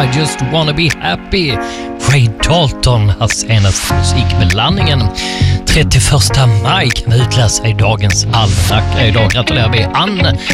I just wanna be happy. Ray Dalton har senaste musikblandningen. 31 maj kan vi utläsa i dagens almanacka. Idag gratulerar vi Ann